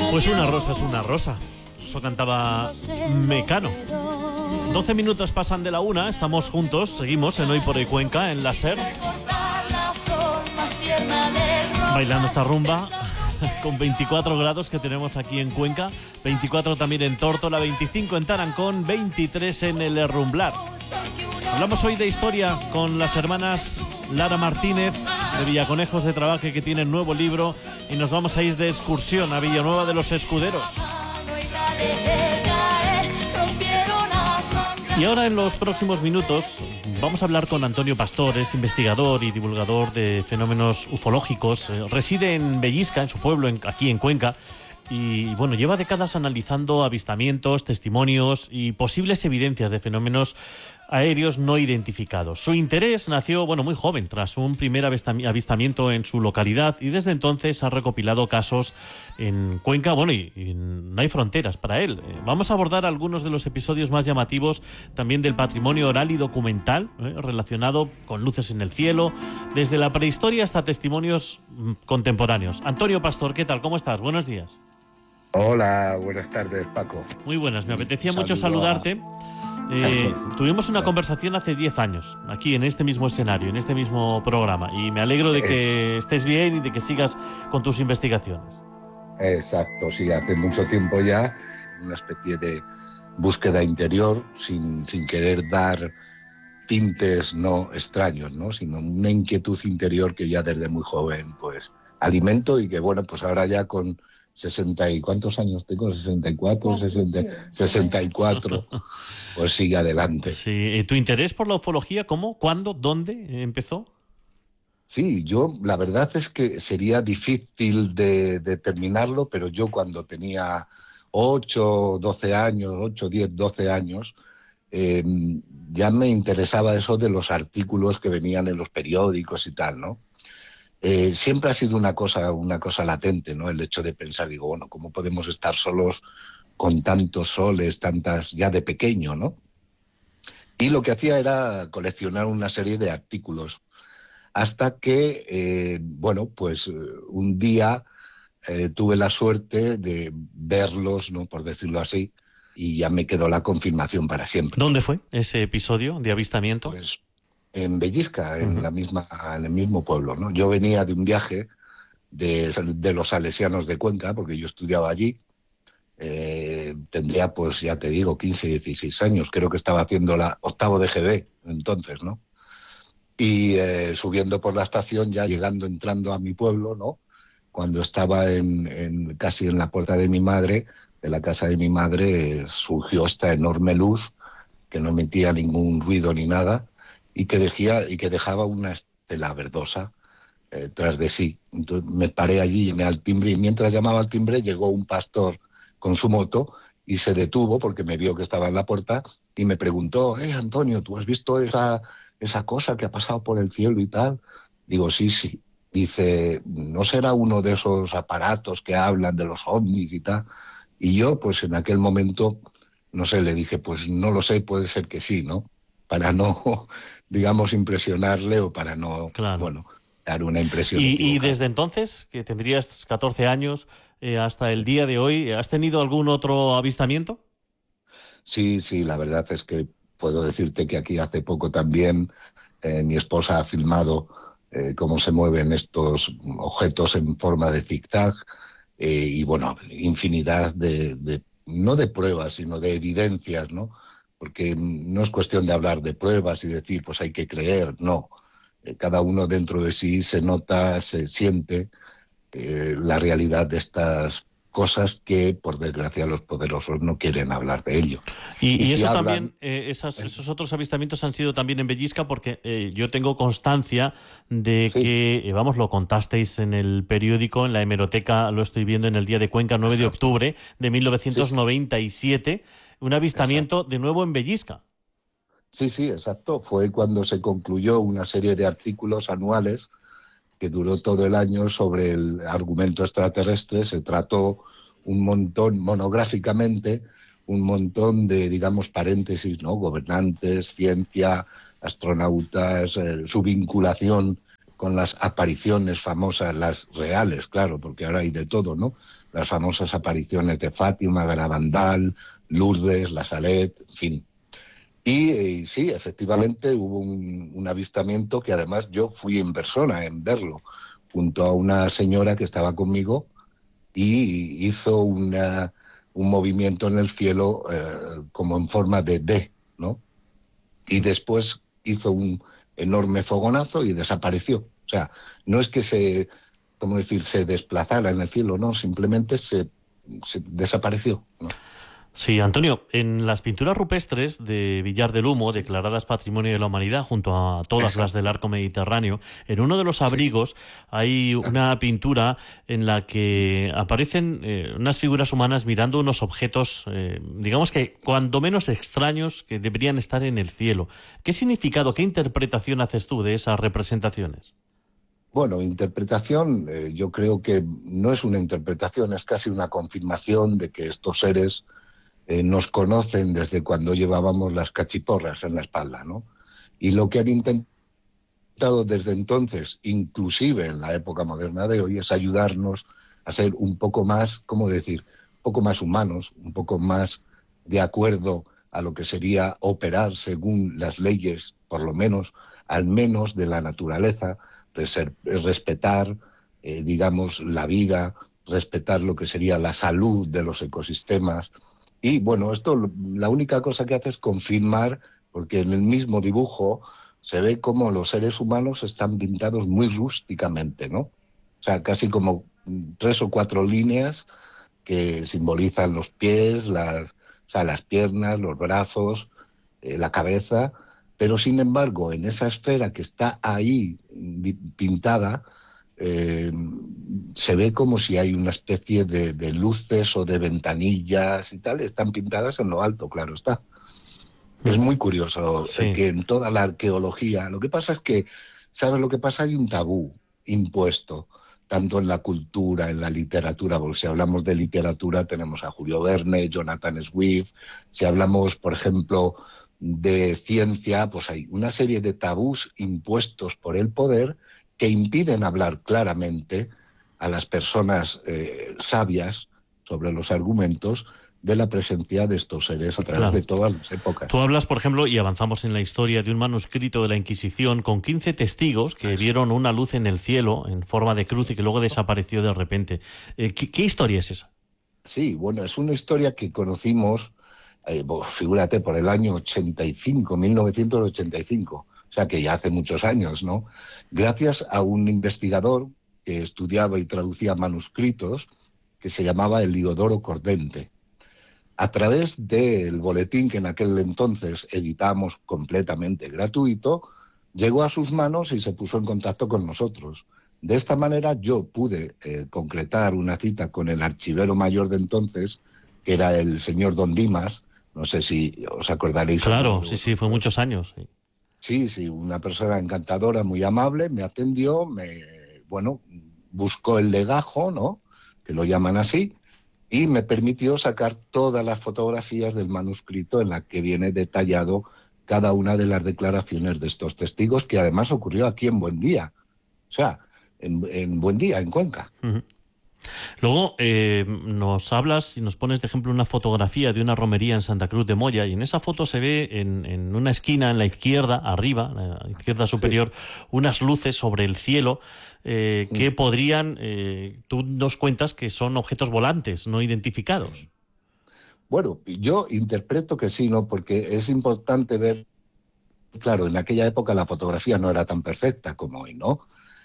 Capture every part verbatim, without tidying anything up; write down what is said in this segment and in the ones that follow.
Pues una rosa es una rosa. Eso cantaba Mecano. doce minutos pasan de la una, estamos juntos, seguimos en Hoy por Hoy Cuenca, en la SER, bailando esta rumba con veinticuatro grados que tenemos aquí en Cuenca, veinticuatro también en Tórtola, veinticinco en Tarancón, veintitrés en el Rumblar. Hablamos hoy de historia con las hermanas Lara Martínez de Villaconejos de Trabaje, que tienen nuevo libro, y nos vamos a ir de excursión a Villanueva de los Escuderos. Y ahora, en los próximos minutos, vamos a hablar con Antonio Pastor. Es investigador y divulgador de fenómenos ufológicos. Eh, reside en Bellisca, en su pueblo, en, aquí en Cuenca. Y bueno, lleva décadas analizando avistamientos, testimonios y posibles evidencias de fenómenos aéreos no identificados. Su interés nació, bueno, muy joven, tras un primer avistamiento en su localidad, y desde entonces ha recopilado casos en Cuenca, bueno, y, y no hay fronteras para él. Eh, vamos a abordar algunos de los episodios más llamativos también del patrimonio oral y documental, eh, relacionado con luces en el cielo, desde la prehistoria hasta testimonios mm, contemporáneos. Antonio Pastor, ¿qué tal? ¿Cómo estás? Buenos días. Hola, buenas tardes, Paco. Muy buenas, me apetecía Saludo mucho saludarte. Eh, tuvimos una conversación hace diez años, aquí en este mismo escenario, en este mismo programa, y me alegro de que estés bien y de que sigas con tus investigaciones. Exacto, sí, hace mucho tiempo ya, una especie de búsqueda interior, sin, sin querer dar tintes no extraños, ¿no? Sino una inquietud interior que ya desde muy joven, pues, alimento, y que, bueno, pues ahora ya con sesenta y cuántos años tengo, sesenta y cuatro, sesenta, sesenta y cuatro, pues sigue adelante. Sí, ¿tu interés por la ufología cómo, cuándo, dónde empezó? Sí, yo la verdad es que sería difícil de determinarlo, pero yo cuando tenía ocho, doce años, ocho, diez, doce años, eh, ya me interesaba eso de los artículos que venían en los periódicos y tal, ¿no? Eh, siempre ha sido una cosa, una cosa latente, ¿no? El hecho de pensar, digo, bueno, ¿cómo podemos estar solos con tantos soles, tantas, ya de pequeño, ¿no? Y lo que hacía era coleccionar una serie de artículos, hasta que, eh, bueno, pues un día eh, tuve la suerte de verlos, ¿no? Por decirlo así, y ya me quedó la confirmación para siempre. ¿Dónde fue ese episodio de avistamiento? Pues en Bellisca, en Uh-huh. la misma, en el mismo pueblo, ¿no? Yo venía de un viaje de, de los salesianos de Cuenca, porque yo estudiaba allí. Eh, tendría, pues ya te digo, quince, dieciséis años. Creo que estaba haciendo la octavo de G B entonces, ¿no? Y eh, subiendo por la estación, ya llegando, entrando a mi pueblo, ¿no? Cuando estaba en, en, casi en la puerta de mi madre, de la casa de mi madre, eh, surgió esta enorme luz que no emitía ningún ruido ni nada, y que, dejía, y que dejaba una estela verdosa eh, tras de sí. Entonces me paré allí, llamé al timbre, y mientras llamaba al timbre llegó un pastor con su moto y se detuvo porque me vio que estaba en la puerta y me preguntó, eh, Antonio, ¿tú has visto esa, esa cosa que ha pasado por el cielo y tal? Digo, sí, sí. Dice, ¿no será uno de esos aparatos que hablan de los ovnis y tal? Y yo, pues en aquel momento, no sé, le dije, pues no lo sé, puede ser que sí, ¿no? Para no, digamos, impresionarle o para no, claro. bueno, dar una impresión y, equivocada. Y desde entonces, que tendrías catorce años, eh, hasta el día de hoy, ¿has tenido algún otro avistamiento? Sí, sí, la verdad es que puedo decirte que aquí hace poco también eh, mi esposa ha filmado eh, cómo se mueven estos objetos en forma de zigzag eh, y, bueno, infinidad de, de, no de pruebas, sino de evidencias, ¿no? Porque no es cuestión de hablar de pruebas y decir, pues hay que creer, no. Eh, cada uno dentro de sí se nota, se siente eh, la realidad de estas cosas que, por desgracia, los poderosos no quieren hablar de ello. Y, y, y si eso hablan, también, eh, esas, esos otros avistamientos han sido también en Bellisca, porque eh, yo tengo constancia de sí. que, eh, vamos, lo contasteis en el periódico, en la hemeroteca, lo estoy viendo en el día de Cuenca, nueve Exacto. de octubre de mil novecientos noventa y siete, sí, sí. un avistamiento Exacto. de nuevo en Bellisca. Sí, sí, exacto. Fue cuando se concluyó una serie de artículos anuales que duró todo el año sobre el argumento extraterrestre. Se trató un montón, monográficamente, un montón de, digamos, paréntesis, ¿no? Gobernantes, ciencia, astronautas, eh, su vinculación con las apariciones famosas, las reales, claro, porque ahora hay de todo, ¿no? Las famosas apariciones de Fátima, Garabandal, Lourdes, La Salet, en fin. Y, y sí, efectivamente hubo un, un avistamiento que además yo fui en persona en verlo, junto a una señora que estaba conmigo y hizo una, un movimiento en el cielo eh, como en forma de D, ¿no? Y después hizo un enorme fogonazo y desapareció. O sea, no es que se, ¿cómo decir?, se desplazara en el cielo, no, simplemente se, se desapareció, ¿no? Sí, Antonio, en las pinturas rupestres de Villar del Humo, declaradas Patrimonio de la Humanidad, junto a todas Exacto. las del arco mediterráneo, en uno de los Sí. abrigos hay una pintura en la que aparecen eh, unas figuras humanas mirando unos objetos, eh, digamos que cuando menos extraños, que deberían estar en el cielo. ¿Qué significado, qué interpretación haces tú de esas representaciones? Bueno, interpretación, eh, yo creo que no es una interpretación, es casi una confirmación de que estos seres eh, nos conocen desde cuando llevábamos las cachiporras en la espalda, ¿no? Y lo que han intentado desde entonces, inclusive en la época moderna de hoy, es ayudarnos a ser un poco más, ¿cómo decir?, un poco más humanos, un poco más de acuerdo a lo que sería operar según las leyes, por lo menos, al menos de la naturaleza, respetar, eh, digamos, la vida, respetar lo que sería la salud de los ecosistemas. Y bueno, esto la única cosa que hace es confirmar, porque en el mismo dibujo se ve como los seres humanos están pintados muy rústicamente, ¿no? O sea, casi como tres o cuatro líneas que simbolizan los pies, las, o sea, las piernas, los brazos, eh, la cabeza, pero sin embargo, en esa esfera que está ahí pintada, eh, se ve como si hay una especie de, de luces o de ventanillas y tal, están pintadas en lo alto, claro está. Es muy curioso eh, Sí. que en toda la arqueología, lo que pasa es que, ¿sabes lo que pasa? Hay un tabú impuesto, tanto en la cultura, en la literatura, porque si hablamos de literatura tenemos a Julio Verne, Jonathan Swift, si hablamos, por ejemplo, de ciencia, pues hay una serie de tabús impuestos por el poder que impiden hablar claramente a las personas eh, sabias sobre los argumentos de la presencia de estos seres a través Claro. de todas las Tú épocas. hablas, por ejemplo, y avanzamos en la historia de un manuscrito de la Inquisición con quince testigos que vieron una luz en el cielo en forma de cruz y que luego desapareció de repente. Eh, ¿qué, qué historia es esa? Sí, bueno, es una historia que conocimos, eh, bo- figúrate, por el año ochenta y cinco, mil novecientos ochenta y cinco, o sea que ya hace muchos años, ¿no? Gracias a un investigador que estudiaba y traducía manuscritos que se llamaba Eliodoro Cordente. A través del boletín que en aquel entonces editamos completamente gratuito, llegó a sus manos y se puso en contacto con nosotros. De esta manera yo pude eh, concretar una cita con el archivero mayor de entonces, que era el señor Don Dimas, no sé si os acordaréis alguno Claro, de sí, sí, fue vosotros. muchos años. Sí. Sí, sí, una persona encantadora, muy amable, me atendió, me, bueno, buscó el legajo, ¿no?, que lo llaman así, y me permitió sacar todas las fotografías del manuscrito en la que viene detallado cada una de las declaraciones de estos testigos, que además ocurrió aquí en Buendía, o sea, en, en Buendía, en Cuenca. Ujú. Luego eh, nos hablas y nos pones de ejemplo una fotografía de una romería en Santa Cruz de Moya y en esa foto se ve en, en una esquina, en la izquierda, arriba, la izquierda Sí. superior, unas luces sobre el cielo eh, que podrían, eh, tú nos cuentas que son objetos volantes, no identificados. Bueno, yo interpreto que sí, ¿no? Porque es importante ver, claro, en aquella época la fotografía no era tan perfecta como hoy, ¿no?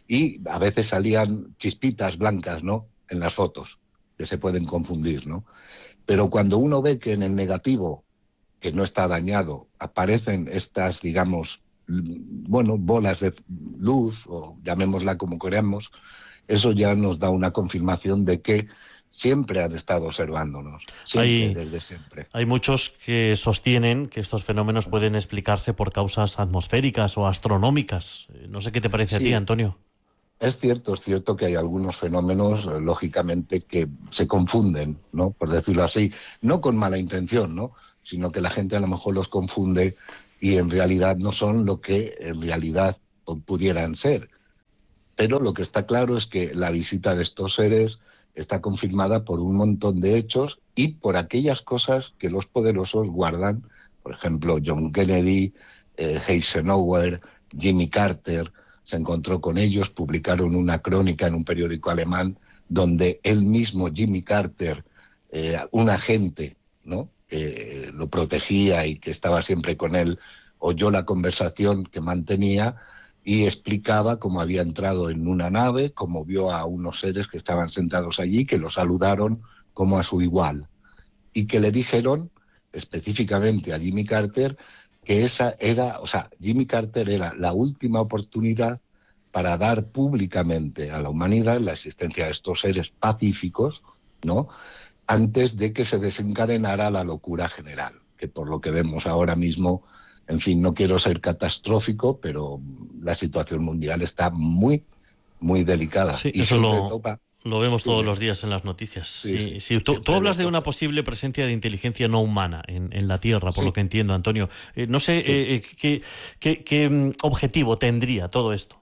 Y a veces salían chispitas blancas, ¿no?, en las fotos, que se pueden confundir, ¿no? Pero cuando uno ve que en el negativo, que no está dañado, aparecen estas, digamos, bueno, bolas de luz, o llamémosla como queramos, eso ya nos da una confirmación de que siempre han estado observándonos, siempre, Hay, desde siempre. hay muchos que sostienen que estos fenómenos pueden explicarse por causas atmosféricas o astronómicas. Eh, No sé qué te parece a ti, Sí, Antonio. es cierto, es cierto que hay algunos fenómenos, eh, lógicamente, que se confunden, ¿no?, por decirlo así, no con mala intención, ¿no?, sino que la gente a lo mejor los confunde y en realidad no son lo que en realidad pudieran ser. Pero lo que está claro es que la visita de estos seres está confirmada por un montón de hechos y por aquellas cosas que los poderosos guardan. Por ejemplo, John Kennedy, eh, Eisenhower, Jimmy Carter, se encontró con ellos, publicaron una crónica en un periódico alemán donde él mismo, Jimmy Carter, eh, un agente, ¿no?, que lo protegía y que estaba siempre con él, oyó la conversación que mantenía y explicaba cómo había entrado en una nave, cómo vio a unos seres que estaban sentados allí, que lo saludaron como a su igual, y que le dijeron específicamente a Jimmy Carter que esa era, o sea, Jimmy Carter era la última oportunidad para dar públicamente a la humanidad la existencia de estos seres pacíficos, ¿no?, antes de que se desencadenara la locura general, que por lo que vemos ahora mismo, en fin, no quiero ser catastrófico, pero la situación mundial está muy, muy delicada. Sí, y eso lo, topa... lo vemos todos los días en las noticias. Sí, sí, sí. Tú, tú hablas de una posible presencia de inteligencia no humana en, en la Tierra, por sí. lo que entiendo, Antonio. Eh, no sé sí. eh, qué, qué, qué objetivo tendría todo esto.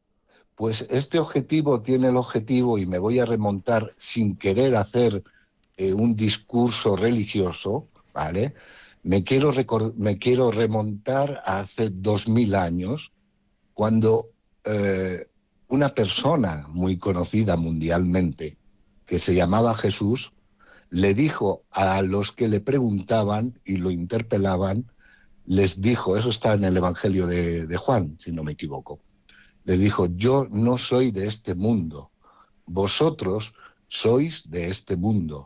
Pues este objetivo tiene el objetivo, y me voy a remontar sin querer hacer eh, un discurso religioso, ¿vale? Me quiero, me quiero remontar a hace dos mil años, cuando eh, una persona muy conocida mundialmente, que se llamaba Jesús, le dijo a los que le preguntaban y lo interpelaban, les dijo, eso está en el Evangelio de, de Juan, si no me equivoco, le dijo: yo no soy de este mundo, vosotros sois de este mundo,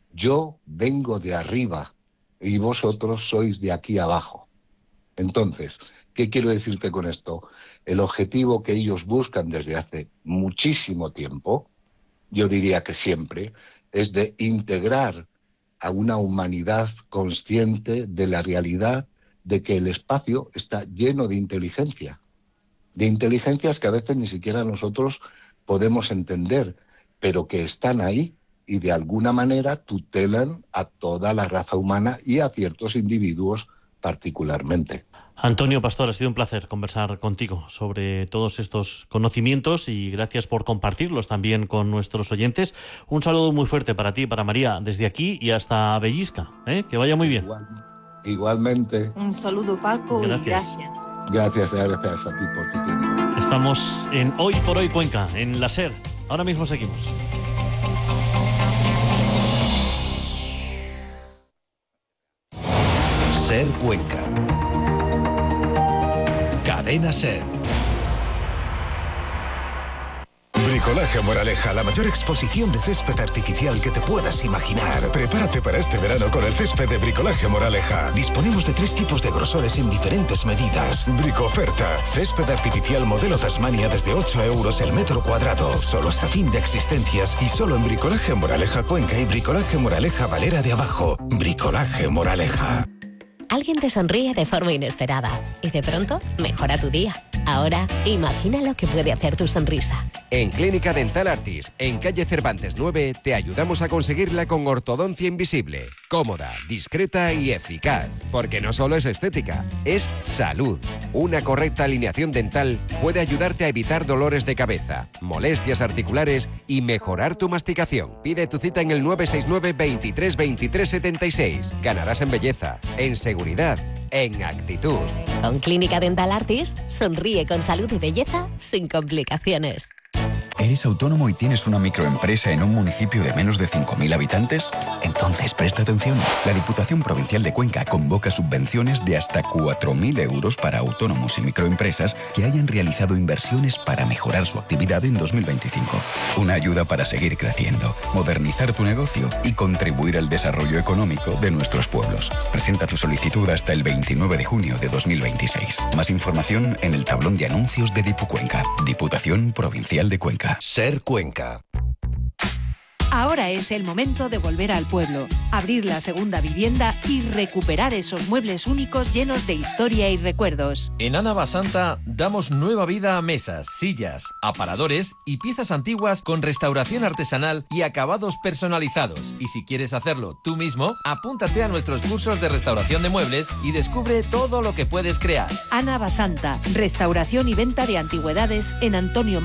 yo vengo de arriba y vosotros sois de aquí abajo. Entonces, ¿qué quiero decirte con esto? El objetivo que ellos buscan desde hace muchísimo tiempo, yo diría que siempre, es de integrar a una humanidad consciente de la realidad de que el espacio está lleno de inteligencia, de inteligencias que a veces ni siquiera nosotros podemos entender, pero que están ahí y de alguna manera tutelan a toda la raza humana y a ciertos individuos particularmente. Antonio Pastor, ha sido un placer conversar contigo sobre todos estos conocimientos y gracias por compartirlos también con nuestros oyentes. Un saludo muy fuerte para ti y para María desde aquí y hasta Bellisca, ¿eh? Que vaya muy bien. Igual, igualmente. Un saludo, Paco, gracias. y gracias. Gracias, gracias a ti por tu tiempo. Estamos en Hoy por Hoy Cuenca, en la SER. Ahora mismo seguimos. SER Cuenca. Cadena SER. Bricolaje Moraleja, la mayor exposición de césped artificial que te puedas imaginar. Prepárate para este verano con el césped de Bricolaje Moraleja. Disponemos de tres tipos de grosores en diferentes medidas. Bricoferta, césped artificial modelo Tasmania desde ocho euros el metro cuadrado. Solo hasta fin de existencias y solo en Bricolaje Moraleja Cuenca y Bricolaje Moraleja Valera de Abajo. Bricolaje Moraleja. Alguien te sonríe de forma inesperada y de pronto mejora tu día. Ahora, imagina lo que puede hacer tu sonrisa. En Clínica Dental Artis, en calle Cervantes nueve, te ayudamos a conseguirla con ortodoncia invisible. Cómoda, discreta y eficaz. Porque no solo es estética, es salud. Una correcta alineación dental puede ayudarte a evitar dolores de cabeza, molestias articulares y mejorar tu masticación. Pide tu cita en el nueve seis nueve, veintitrés, veintitrés, setenta y seis. Ganarás en belleza, en seguridad, en actitud. Con Clínica Dental Artis, sonríe con salud y belleza sin complicaciones. ¿Eres autónomo y tienes una microempresa en un municipio de menos de cinco mil habitantes? Entonces presta atención. La Diputación Provincial de Cuenca convoca subvenciones de hasta cuatro mil euros para autónomos y microempresas que hayan realizado inversiones para mejorar su actividad en dos mil veinticinco. Una ayuda para seguir creciendo, modernizar tu negocio y contribuir al desarrollo económico de nuestros pueblos. Presenta tu solicitud hasta el veintinueve de junio de dos mil veintiséis. Más información en el tablón de anuncios de Dipucuenca. Diputación Provincial de Cuenca. SER Cuenca. Ahora es el momento de volver al pueblo, abrir la segunda vivienda y recuperar esos muebles únicos llenos de historia y recuerdos. En Ana Basanta damos nueva vida a mesas, sillas, aparadores y piezas antiguas con restauración artesanal y acabados personalizados. Y si quieres hacerlo tú mismo, apúntate a nuestros cursos de restauración de muebles y descubre todo lo que puedes crear. Ana Basanta, restauración y venta de antigüedades en Antonio